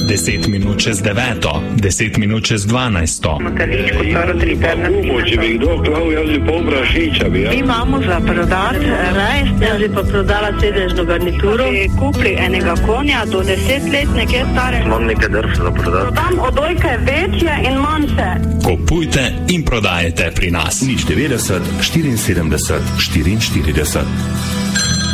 10 minut čez 9, 10 minut čez 12. Če bi kdo klav, jaz bi pol prašiča. Mi imamo za prodati rajs, jaz bi pa prodala sedežno garnituro. Bi kupili enega konja do 10 let, nekaj stare. Imam nekaj drsa za prodati. Prodam odojke večje in manjše. Kupujte in prodajete pri nas. 090 74 44.